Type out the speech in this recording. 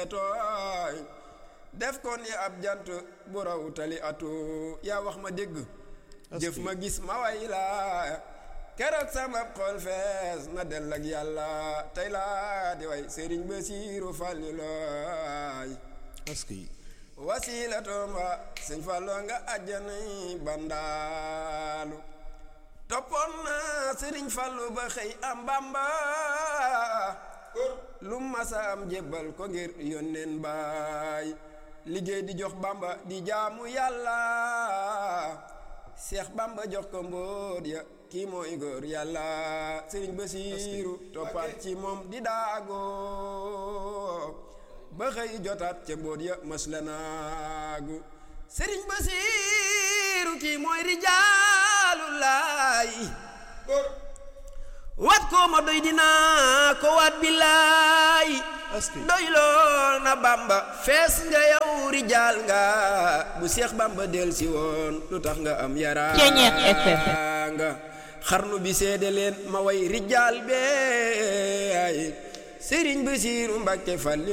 tooy def ko ni ab jant bu raw tali atu yaa wax ma dégg jëf ma gis ma way la keroog sama xol fees na del ak yàlla tey laa di way Sëriñ Basiiru Fàllilooy wasiilatoom wa Sëñ Fallu nga àjjanay bandaalu toppoon na Sëriñ Fallu ba xëy am Bamba lu masa am jébbal ko ngir yónneen baay liggéey di jox Bamba di jaamu yàlla Seex Bamba jox ko mbóot ya kii mooy góor yàlla Sëriñ Basiiru toppaat ci moom di daagoo ba xëy jotaat ca mbóot ya mas la naagu Sëriñ Basiiru kii mooy rijaalullaay wat ko ma doy dinaa ko waat billaay doy loo na Bamba fees nga yow rijaal nga bu Seex Bamba del si woon lu tax nga am yaraa nga xarnu bi seede leen ma way rijaal beey Sëriñ Basiiru Mbàkke Fallilu